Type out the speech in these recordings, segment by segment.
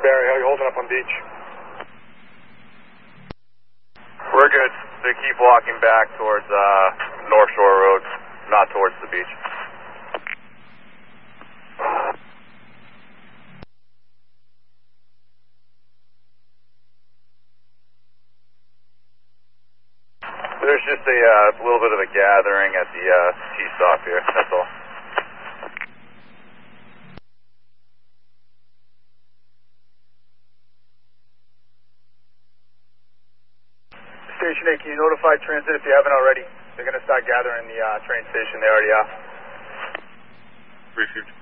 Barry. How are you holding up on beach? We're good. They keep walking back towards North Shore Road, not towards the beach. There's just a little bit of a gathering at the T-stop here, that's all. Station 8, can you notify transit if you haven't already? They're going to start gathering the train station. They already are. Received.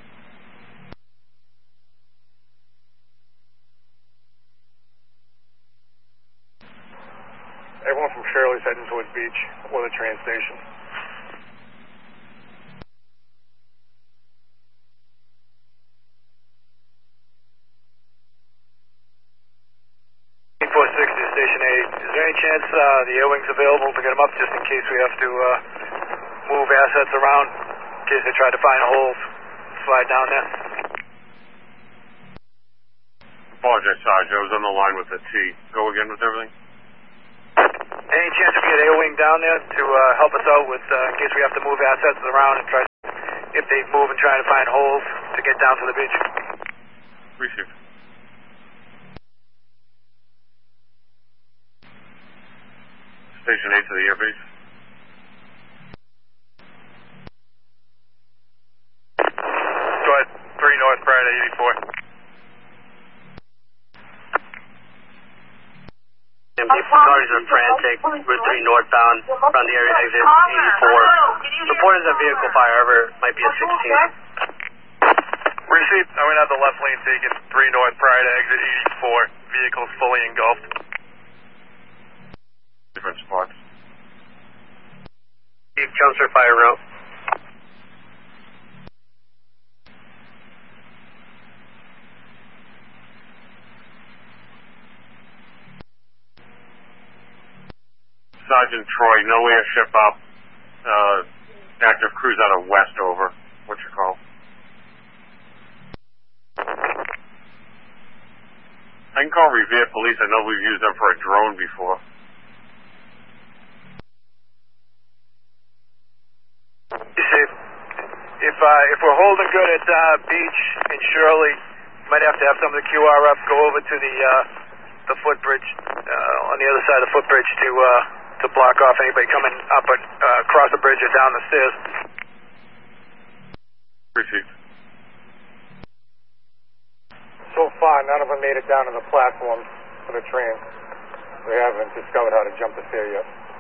Everyone from Shirley's heading towards beach or the train station. Station 8. Is there any chance the air wing's available to get them up just in case we have to move assets around, in case they try to find holes, slide down there? Apologize, Sarge. I was on the line with the T. Go again with everything? Any chance we get air wing down there to help us out with in case we have to move assets around and try if they move and try to find holes to get down to the beach? Received. Station 8 to the airbase. Go ahead, 3 North Friday 84. Cars are frantic, Route 3 northbound, from the area exit 84. Reported a vehicle fire, however, might be a 16. Received. I went out the left lane taken, 3 North Friday exit 84. Vehicle's fully engulfed. Different spots. Jumpster fire route. Sergeant Troy, no airship up. Active cruise out of west over. What's your call? I can call Revere Police. I know we've used them for a drone before. If we're holding good at beach in Shirley, might have to have some of the QR up, go over to the footbridge on the other side of the footbridge to block off anybody coming up across the bridge or down the stairs. Received. So far, none of them made it down to the platforms for the train. They haven't discovered how to jump the stair yet.